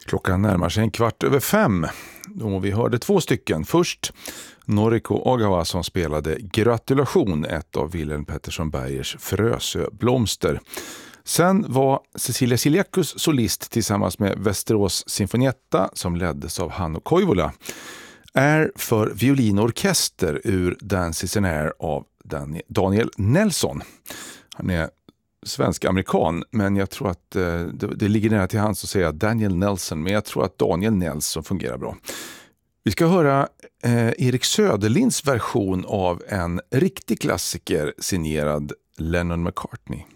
Klockan närmar sig 5:15. Och vi hörde 2 stycken. Först Noriko Ogawa som spelade Gratulation, ett av Wilhelm Pettersson Bergers Frösöblomster. Sen var Cecilia Siliakus solist tillsammans med Västerås Sinfonietta som leddes av Hanno Koivola. Är för violinorkester ur Dance is an Air av Daniel Nelson. Han är svensk-amerikan, men jag tror att det ligger nära till hands att säga Daniel Nelson, men jag tror att Daniel Nelson fungerar bra. Vi ska höra Erik Söderlinds version av en riktig klassiker signerad Lennon McCartney.